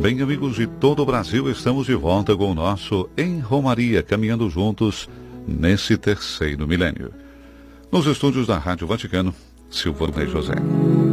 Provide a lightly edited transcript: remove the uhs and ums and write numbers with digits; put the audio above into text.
Bem, amigos de todo o Brasil, estamos de volta com o nosso Em Romaria, caminhando juntos nesse terceiro milênio. Nos estúdios da Rádio Vaticano, Silvano Rei José.